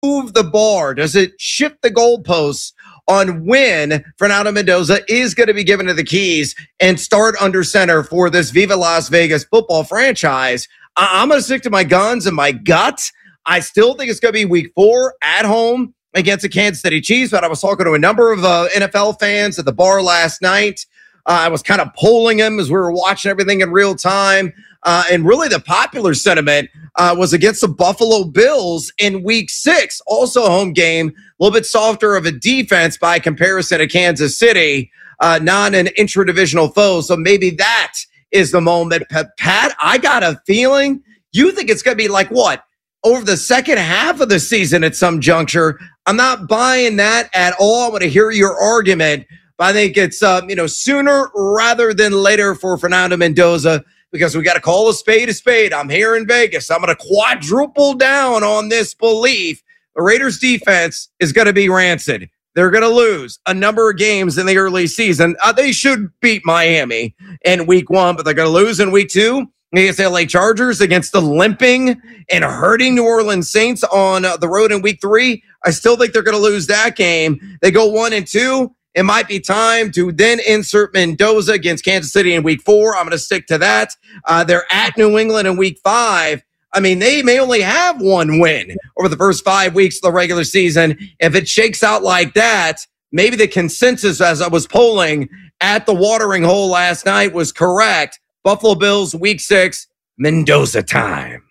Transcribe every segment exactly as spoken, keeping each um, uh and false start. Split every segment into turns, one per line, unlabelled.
move the bar? Does it shift the goalposts on when Fernando Mendoza is going to be given to the keys and start under center for this Viva Las Vegas football franchise? I- I'm going to stick to my guns and my gut. I still think it's going to be week four at home against the Kansas City Chiefs, but I was talking to a number of uh, N F L fans at the bar last night. Uh, I was kind of polling them as we were watching everything in real time. Uh, and really the popular sentiment uh, was against the Buffalo Bills in week six. Also a home game, a little bit softer of a defense by comparison to Kansas City, uh, not an intra-divisional foe. So maybe that is the moment. Pat, I got a feeling you think it's going to be like what? Over the second half of the season at some juncture. I'm not buying that at all. I want to hear your argument, but I think it's uh, you know sooner rather than later for Fernando Mendoza because we got to call a spade a spade. I'm here in Vegas. I'm going to quadruple down on this belief. The Raiders defense is going to be rancid. They're going to lose a number of games in the early season. Uh, they should beat Miami in week one, but they're going to lose in week two against the L A Chargers, against the limping and hurting New Orleans Saints on uh, the road in week three. I still think they're going to lose that game. They go one and two. It might be time to then insert Mendoza against Kansas City in week four. I'm going to stick to that. Uh, they're at New England in week five. I mean, they may only have one win over the first five weeks of the regular season. If it shakes out like that, maybe the consensus as I was polling at the watering hole last night was correct. Buffalo Bills, week six, Mendoza time.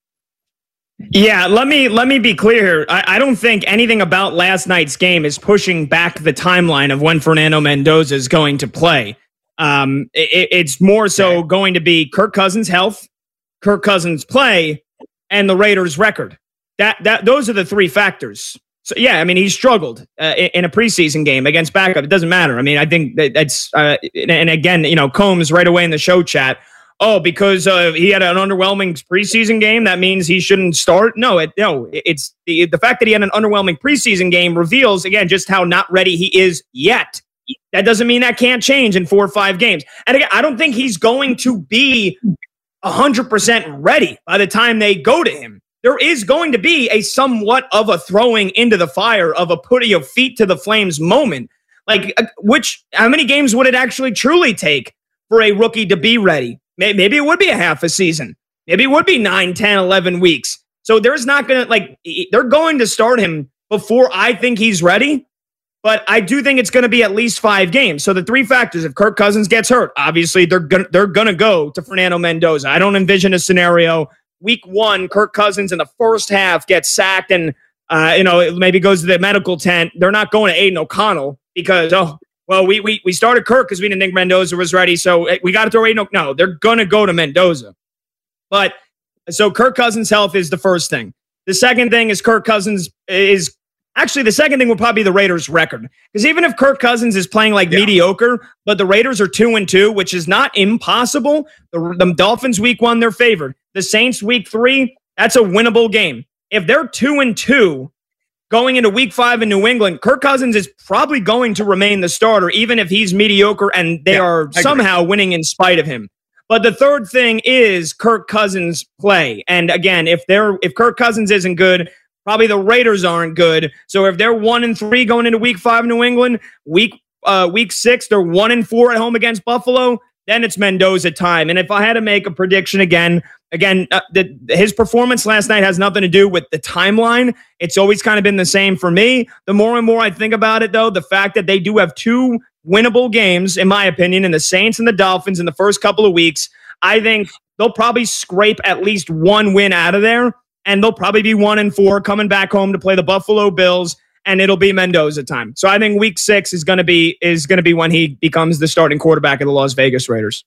Yeah, let me let me be clear here. I, I don't think anything about last night's game is pushing back the timeline of when Fernando Mendoza is going to play. Um, it, it's more so okay. going to be Kirk Cousins' health, Kirk Cousins' play, and the Raiders' record. That that those are the three factors. So yeah, I mean he struggled uh, in, in a preseason game against backup. It doesn't matter. I mean I think that that's uh, and again you know Combs right away in the show chat. Oh, because uh, he had an underwhelming preseason game, that means he shouldn't start? No, it, no. It's the, the fact that he had an underwhelming preseason game reveals, again, just how not ready he is yet. That doesn't mean that can't change in four or five games. And again, I don't think he's going to be one hundred percent ready by the time they go to him. There is going to be a somewhat of a throwing into the fire, of a putting your feet to the flames moment. Like, which, how many games would it actually truly take for a rookie to be ready? Maybe it would be a half a season. Maybe it would be nine, ten, eleven weeks. So there's not going to, like, they're going to start him before I think he's ready. But I do think it's going to be at least five games. So the three factors, if Kirk Cousins gets hurt, obviously they're going they're going to go to Fernando Mendoza. I don't envision a scenario week one, Kirk Cousins in the first half gets sacked and, uh, you know, maybe goes to the medical tent. They're not going to Aiden O'Connell because, oh, well, we we we started Kirk because we didn't think Mendoza was ready, so we got to throw Aiden. No, they're going to go to Mendoza. But so Kirk Cousins' health is the first thing. The second thing is Kirk Cousins is actually the second thing will probably be the Raiders' record. Because even if Kirk Cousins is playing like yeah. mediocre, but the Raiders are two and two, which is not impossible. The, the Dolphins week one, they're favored. The Saints week three, that's a winnable game. If they're two and two. Going into week five in New England, Kirk Cousins is probably going to remain the starter, even if he's mediocre and they yeah, are somehow winning in spite of him. But the third thing is Kirk Cousins' play. And again, if they're if Kirk Cousins isn't good, probably the Raiders aren't good. So if they're one and three going into week five in New England, week uh, week six, they're one and four at home against Buffalo, then it's Mendoza time. And if I had to make a prediction again, Again, uh, the, his performance last night has nothing to do with the timeline. It's always kind of been the same for me. The more and more I think about it, though, the fact that they do have two winnable games, in my opinion, in the Saints and the Dolphins in the first couple of weeks, I think they'll probably scrape at least one win out of there, and they'll probably be one and four coming back home to play the Buffalo Bills, and it'll be Mendoza time. So I think week six is going to be is going to be when he becomes the starting quarterback of the Las Vegas Raiders.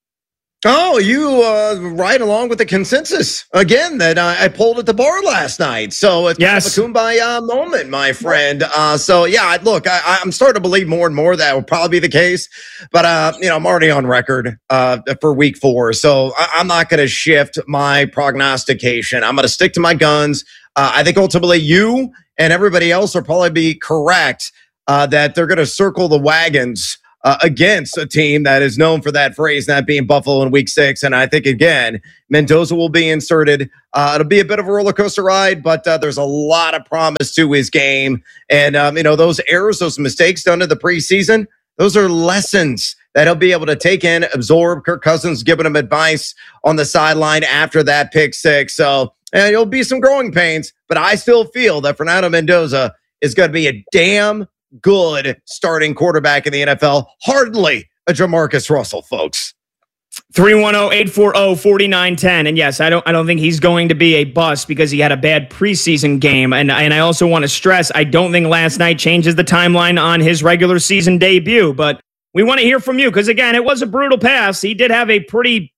Oh, you uh, right along with the consensus again that I, I pulled at the bar last night. So it's
yes.
kind of a kumbaya moment, my friend. Uh, so yeah, look, I, I'm starting to believe more and more that will probably be the case. But uh, you know, I'm already on record uh, for week four, so I, I'm not going to shift my prognostication. I'm going to stick to my guns. Uh, I think ultimately you and everybody else will probably be correct uh, that they're going to circle the wagons uh, against a team that is known for that phrase, that being Buffalo in week six. And I think, again, Mendoza will be inserted. Uh, it'll be a bit of a roller coaster ride, but uh, there's a lot of promise to his game. And, um, you know, those errors, those mistakes done in the preseason, those are lessons that he'll be able to take in, absorb. Kirk Cousins giving him advice on the sideline after that pick six. So and it'll be some growing pains, but I still feel that Fernando Mendoza is going to be a damn good starting quarterback in the N F L. Hardly a Jamarcus Russell, folks.
three one zero, eight four zero, four nine one zero. And yes, I don't I don't think he's going to be a bust because he had a bad preseason game. And, and I also want to stress, I don't think last night changes the timeline on his regular season debut. But we want to hear from you because, again, it was a brutal pass. He did have a pretty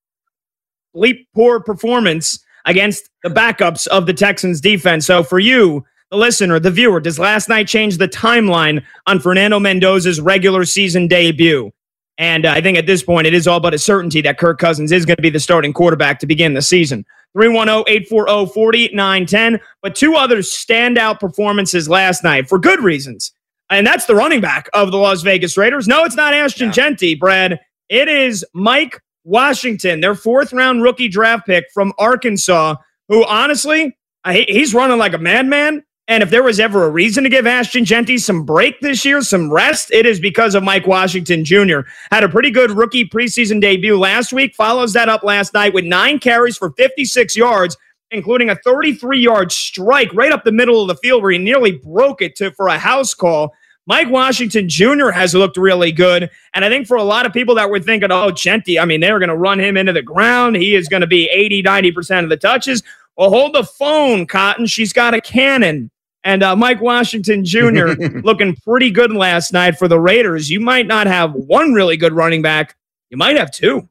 bleep poor performance against the backups of the Texans defense. So for you, the listener, the viewer, does last night change the timeline on Fernando Mendoza's regular season debut? And uh, I think at this point, it is all but a certainty that Kirk Cousins is going to be the starting quarterback to begin the season. three one zero, eight four zero, four nine one zero. But two other standout performances last night for good reasons. And that's the running back of the Las Vegas Raiders. No, it's not Ashton yeah. Jeanty, Brad. It is Mike Washington, their fourth round rookie draft pick from Arkansas, who honestly, I, he's running like a madman. And if there was ever a reason to give Ashton Jeanty some break this year, some rest, it is because of Mike Washington Junior Had a pretty good rookie preseason debut last week, follows that up last night with nine carries for fifty-six yards, including a thirty-three yard strike right up the middle of the field where he nearly broke it to for a house call. Mike Washington Junior has looked really good. And I think for a lot of people that were thinking, oh, Jeanty, I mean, they were going to run him into the ground. He is going to be eighty, ninety percent of the touches. Well, hold the phone, Cotton. She's got a cannon. And uh, Mike Washington Junior looking pretty good last night for the Raiders. You might not have one really good running back. You might have two.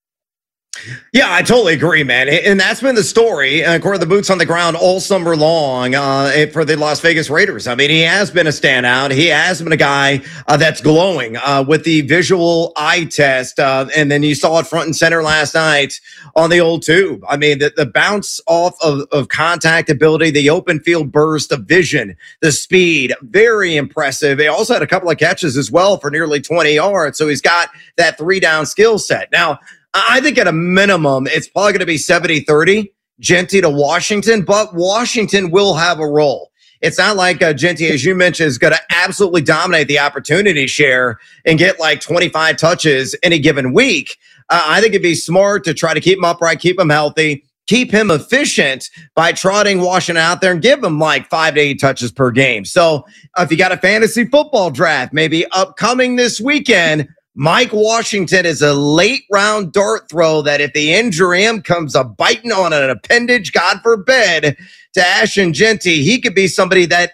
Yeah, I totally agree, man. And that's been the story, uh, according to the boots on the ground all summer long uh, for the Las Vegas Raiders. I mean, he has been a standout. He has been a guy uh, that's glowing uh, with the visual eye test. Uh, and then you saw it front and center last night on the old tube. I mean, the, the bounce off of, of contact ability, the open field burst, the vision, the speed, very impressive. He also had a couple of catches as well for nearly twenty yards. So he's got that three down skill set. Now, I think at a minimum, it's probably going to be seventy thirty, Jeanty to Washington, but Washington will have a role. It's not like uh, Jeanty, as you mentioned, is going to absolutely dominate the opportunity share and get like twenty-five touches any given week. Uh, I think it'd be smart to try to keep him upright, keep him healthy, keep him efficient by trotting Washington out there and give him like five to eight touches per game. So uh, if you got a fantasy football draft, maybe upcoming this weekend, Mike Washington is a late round dart throw that if the injury him comes a biting on an appendage, God forbid, to Ashton Jeanty, he could be somebody that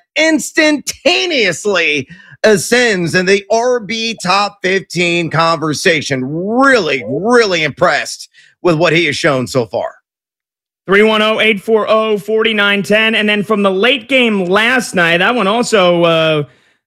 instantaneously ascends in the R B top fifteen conversation. Really, really impressed with what he has shown so far.
three one zero, eight four zero, four nine one zero. And then from the late game last night, that one also uh,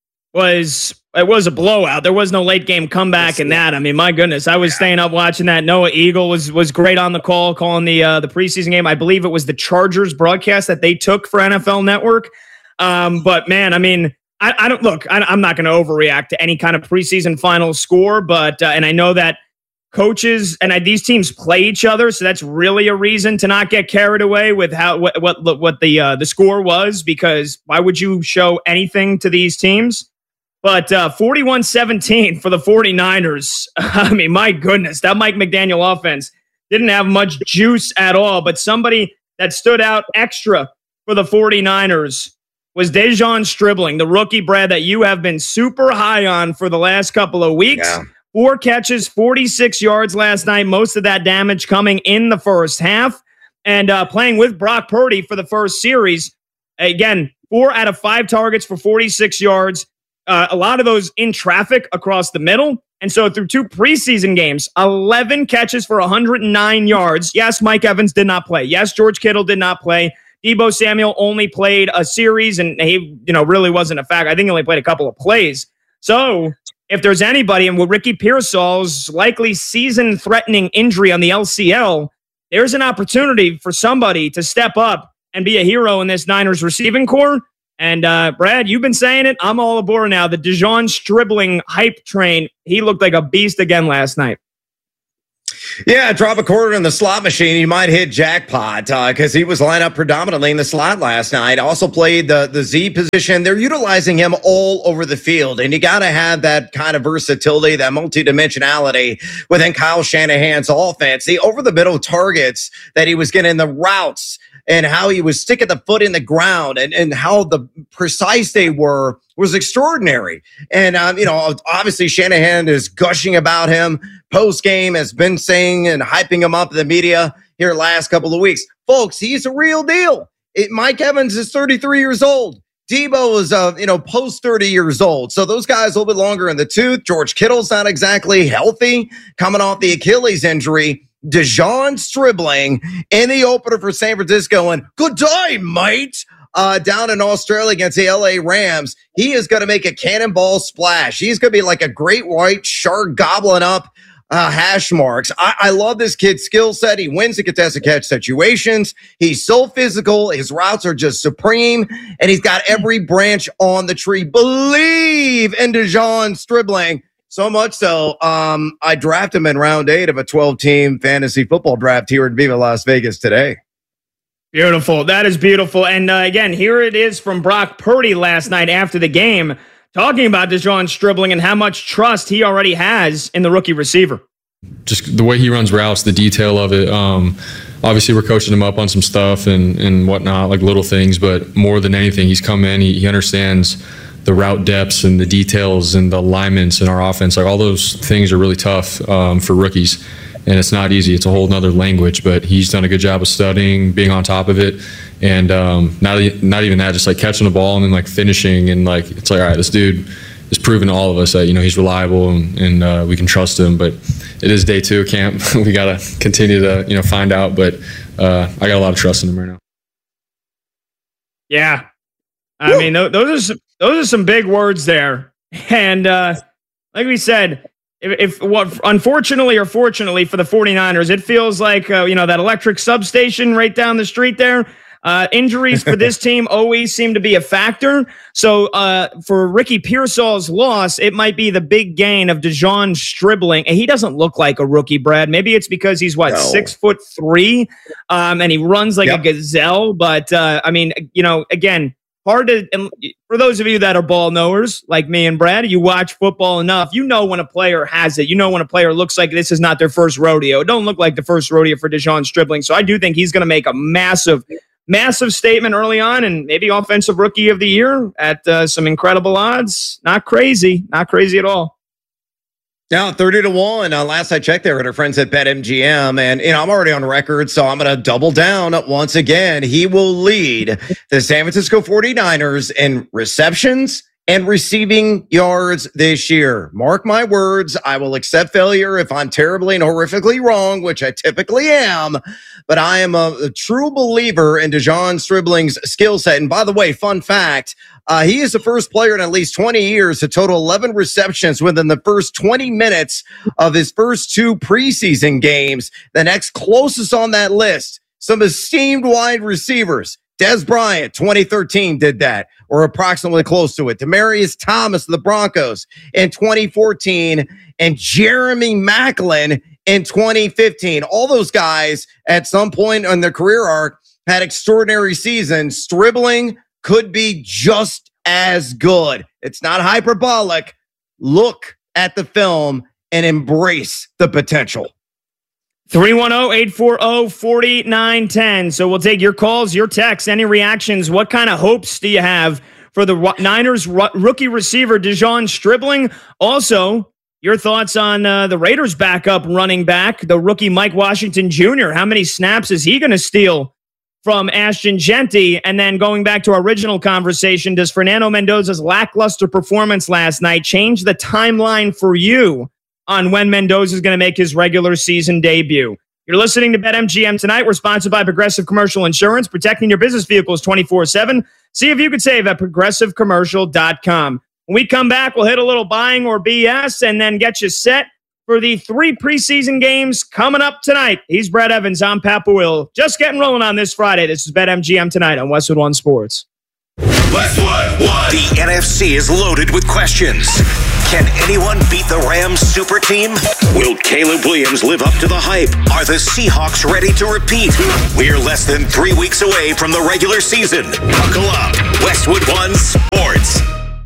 was... It was a blowout. There was no late game comeback in that. I mean, my goodness, I was yeah. staying up watching that. Noah Eagle was was great on the call, calling the uh, the preseason game. I believe it was the Chargers broadcast that they took for N F L Network. Um, but man, I mean, I, I don't look. I, I'm not going to overreact to any kind of preseason final score. But uh, and I know that coaches and I, these teams play each other, so that's really a reason to not get carried away with how what what, what the uh, the score was. Because why would you show anything to these teams? But uh, forty-one seventeen for the 49ers. I mean, my goodness, that Mike McDaniel offense didn't have much juice at all. But somebody that stood out extra for the 49ers was Dejon Stribling, the rookie, Brad, that you have been super high on for the last couple of weeks. Yeah. Four catches, forty-six yards last night. Most of that damage coming in the first half. And uh, playing with Brock Purdy for the first series. Again, four out of five targets for forty-six yards. Uh, a lot of those in traffic across the middle. And so through two preseason games, eleven catches for one hundred nine yards. Yes, Mike Evans did not play. Yes, George Kittle did not play. Deebo Samuel only played a series, and he, you know, really wasn't a factor. I think he only played a couple of plays. So if there's anybody, and with Ricky Pearsall's likely season-threatening injury on the L C L, there's an opportunity for somebody to step up and be a hero in this Niners receiving core. And uh, Brad, you've been saying it. I'm all aboard now. The De'Zhaun Stribling hype train. He looked like a beast again last night.
Yeah, drop a quarter in the slot machine, you might hit jackpot because uh, he was lined up predominantly in the slot last night. Also played the, the Z position. They're utilizing him all over the field, and you got to have that kind of versatility, that multidimensionality within Kyle Shanahan's offense. The over-the-middle targets that he was getting, the routes, and how he was sticking the foot in the ground and, and how the precise they were was extraordinary. And, um, you know, obviously Shanahan is gushing about him. Post-game has been saying and hyping him up in the media here last couple of weeks. Folks, he's a real deal. It, Mike Evans is thirty-three years old. Debo is, uh, you know, post thirty years old. So those guys a little bit longer in the tooth. George Kittle's not exactly healthy, coming off the Achilles injury. De'Zhaun Stribling in the opener for San Francisco, and good day, mate. Uh, down in Australia against the L A Rams, he is going to make a cannonball splash. He's going to be like a great white shark gobbling up uh, hash marks. I, I love this kid's skill set. He wins the contested catch situations. He's so physical. His routes are just supreme, and he's got every branch on the tree. Believe in De'Zhaun Stribling. So much so, um, I drafted him in round eight of a twelve-team fantasy football draft here in Viva Las Vegas today.
Beautiful. That is beautiful. And uh, again, here it is from Brock Purdy last night after the game, talking about De'Zhaun Stribling and how much trust he already has in the rookie receiver.
Just the way he runs routes, the detail of it. Um, obviously, we're coaching him up on some stuff and, and whatnot, like little things. But more than anything, he's come in, he, he understands the route depths and the details and the alignments in our offense. Like all those things are really tough um, for rookies, and it's not easy. It's a whole nother language, but he's done a good job of studying, being on top of it, and um, not not even that, just like catching the ball and then like finishing, and like it's like, all right, this dude is proving to all of us that, you know, he's reliable and, and uh, we can trust him. But it is day two of camp. We got to continue to, you know, find out, but uh, I got a lot of trust in him right now.
Yeah. I Woo. mean, those are some, those are some big words there. And uh, like we said, if, if what unfortunately or fortunately for the 49ers, it feels like, uh, you know, that electric substation right down the street there. Uh, injuries for this team always seem to be a factor. So uh, for Ricky Pearsall's loss, it might be the big gain of De'Zhaun Stribling. And he doesn't look like a rookie, Brad. Maybe it's because he's, what, no. six foot three, um, and he runs like yep. a gazelle. But, uh, I mean, you know, again, hard to, and for those of you that are ball knowers like me and Brad, you watch football enough, you know when a player has it. You know when a player looks like this is not their first rodeo. It don't look like the first rodeo for De'Zhaun Stribling. So I do think he's going to make a massive, massive statement early on, and maybe offensive rookie of the year at uh, some incredible odds. Not crazy. Not crazy at all.
Now, thirty to one. Uh, last I checked there at our friends at BetMGM. And, you know, I'm already on record, so I'm going to double down once again. He will lead the San Francisco 49ers in receptions and receiving yards this year. Mark my words. I will accept failure if I'm terribly and horrifically wrong, which I typically am. But I am a, a true believer in De'Zhaun Stribling's skill set. And by the way, fun fact, Uh, he is the first player in at least twenty years to total eleven receptions within the first twenty minutes of his first two preseason games. The next closest on that list, some esteemed wide receivers. Dez Bryant, twenty thirteen, did that, or approximately close to it. Demaryius Thomas of the Broncos in twenty fourteen, and Jeremy Maclin in twenty fifteen. All those guys at some point in their career arc had extraordinary seasons. Stribling could be just as good. It's not hyperbolic. Look at the film and embrace the potential.
three one zero, eight four zero, four nine one zero. So we'll take your calls, your texts, any reactions. What kind of hopes do you have for the Niners rookie receiver De'Zhaun Stribling? Also, your thoughts on uh, the Raiders backup running back, the rookie Mike Washington Junior How many snaps is he going to steal from Ashton Jeanty? And then going back to our original conversation, does Fernando Mendoza's lackluster performance last night change the timeline for you on when Mendoza is going to make his regular season debut? You're listening to BetMGM tonight. We're sponsored by Progressive Commercial Insurance, protecting your business vehicles twenty-four seven. See if you could save at progressive commercial dot com. When we come back, we'll hit a little buying or B S and then get you set for the three preseason games coming up tonight. He's Brad Evans. I'm Pat Will. Just getting rolling on this Friday. This is BetMGM tonight on Westwood One Sports.
Westwood One.
The N F C is loaded with questions. Can anyone beat the Rams super team? Will Caleb Williams live up to the hype? Are the Seahawks ready to repeat? We're less than three weeks away from the regular season. Buckle up. Westwood One Sports.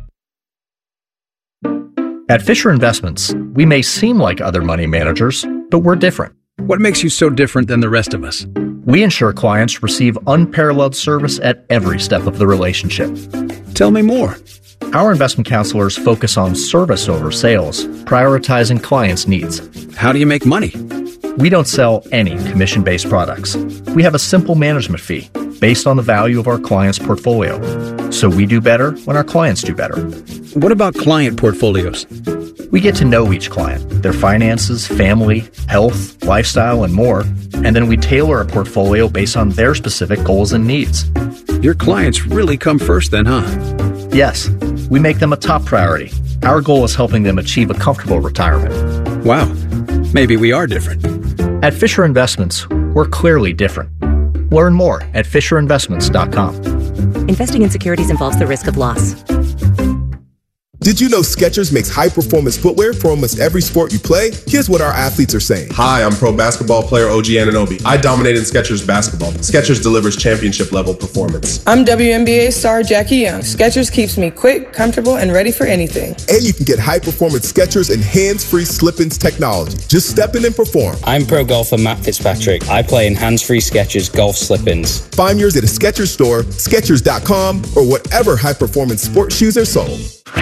At Fisher Investments, we may seem like other money managers, but we're different.
What makes you so different than the rest of us?
We ensure clients receive unparalleled service at every step of the relationship.
Tell me more.
Our investment counselors focus on service over sales, prioritizing clients' needs.
How do you make money?
We don't sell any commission-based products. We have a simple management fee based on the value of our clients' portfolio. So we do better when our clients do better.
What about client portfolios?
We get to know each client, their finances, family, health, lifestyle, and more, and then we tailor a portfolio based on their specific goals and needs.
Your clients really come first then, huh?
Yes, we make them a top priority. Our goal is helping them achieve a comfortable retirement.
Wow, maybe we are different.
At Fisher Investments, we're clearly different. Learn more at fisher investments dot com.
Investing in securities involves the risk of loss.
Did you know Skechers makes high-performance footwear for almost every sport you play? Here's what our athletes are saying.
Hi, I'm pro basketball player O G Anunoby. I dominate in Skechers basketball. Skechers delivers championship-level performance.
I'm W N B A star Jackie Young. Skechers keeps me quick, comfortable, and ready for anything.
And you can get high-performance Skechers and hands-free slip-ins technology. Just step in and perform.
I'm pro golfer Matt Fitzpatrick. I play in hands-free Skechers golf slip-ins.
Find yours at a Skechers store, Skechers dot com, or whatever high-performance sports shoes are sold.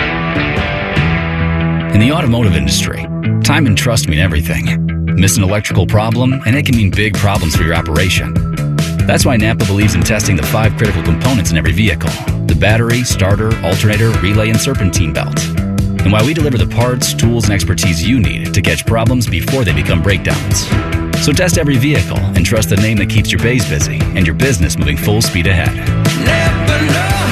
In the automotive industry, time and trust mean everything. Miss an electrical problem, and it can mean big problems for your operation. That's why Napa believes in testing the five critical components in every vehicle: the battery, starter, alternator, relay, and serpentine belt. And why we deliver the parts, tools, and expertise you need to catch problems before they become breakdowns. So test every vehicle and trust the name that keeps your bays busy and your business moving full speed ahead.
Napa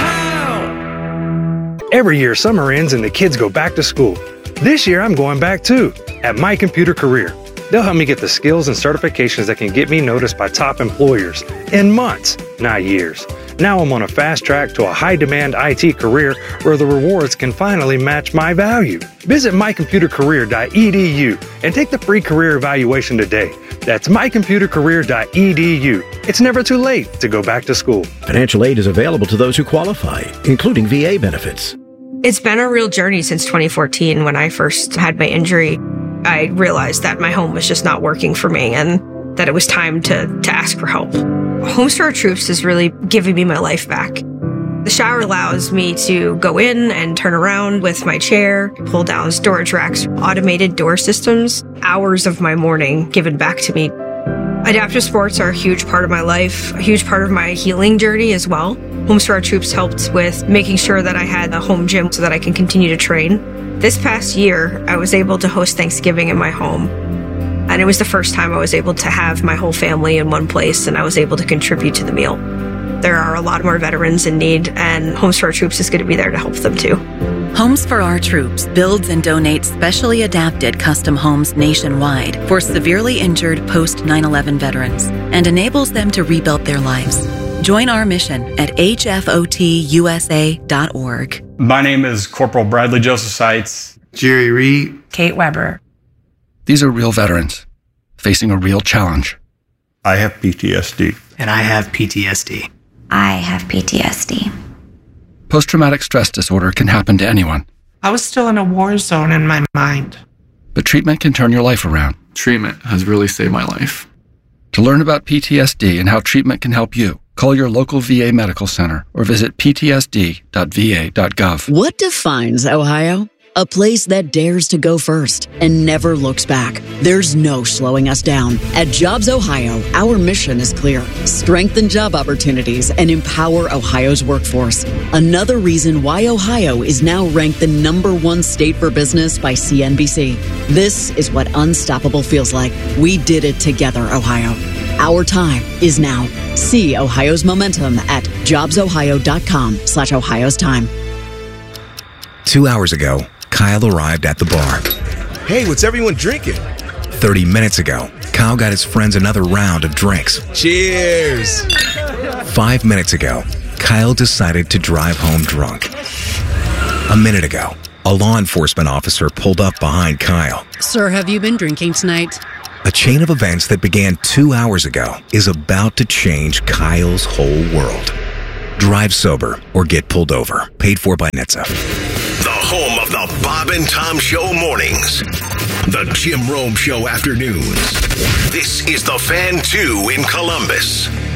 know-how. Every year summer ends and the kids go back to school. This year, I'm going back too, at My Computer Career. They'll help me get the skills and certifications that can get me noticed by top employers in months, not years. Now I'm on a fast track to a high-demand I T career where the rewards can finally match my value. Visit my computer career dot e d u and take the free career evaluation today. That's my computer career dot e d u. It's never too late to go back to school.
Financial aid is available to those who qualify, including V A benefits.
It's been a real journey since twenty fourteen when I first had my injury. I realized that my home was just not working for me and that it was time to, to ask for help. Homes for Our Troops is really giving me my life back. The shower allows me to go in and turn around with my chair, pull down storage racks, automated door systems, hours of my morning given back to me. Adaptive sports are a huge part of my life, a huge part of my healing journey as well. Homes for Our Troops helped with making sure that I had a home gym so that I can continue to train. This past year, I was able to host Thanksgiving in my home. And it was the first time I was able to have my whole family in one place and I was able to contribute to the meal. There are a lot more veterans in need, and Homes for Our Troops is going to be there to help them too.
Homes for Our Troops builds and donates specially adapted custom homes nationwide for severely injured post nine eleven veterans and enables them to rebuild their lives. Join our mission at h f o t u s a dot org.
My name is Corporal Bradley Joseph Seitz.
Jerry Reed.
Kate Weber.
These are real veterans facing a real challenge.
I have P T S D.
And I have P T S D.
I have P T S D.
Post-traumatic stress disorder can happen to anyone.
I was still in a war zone in my mind.
But treatment can turn your life around.
Treatment has really saved my life.
To learn about P T S D and how treatment can help you, call your local V A medical center or visit p t s d dot v a dot gov.
What defines Ohio? A place that dares to go first and never looks back. There's no slowing us down. At Jobs Ohio, our mission is clear. Strengthen job opportunities and empower Ohio's workforce. Another reason why Ohio is now ranked the number one state for business by C N B C. This is what unstoppable feels like. We did it together, Ohio. Our time is now. See Ohio's momentum at jobs ohio dot com slash Ohio's time.
Two hours ago, Kyle arrived at the bar.
Hey, what's everyone drinking?
thirty minutes ago, Kyle got his friends another round of drinks.
Cheers!
Five minutes ago, Kyle decided to drive home drunk. A minute ago, a law enforcement officer pulled up behind Kyle.
Sir, have you been drinking tonight?
A chain of events that began two hours ago is about to change Kyle's whole world. Drive sober or get pulled over. Paid for by N H T S A.
The home of the Bob and Tom Show mornings. The Jim Rome Show afternoons. This is The Fan two in Columbus.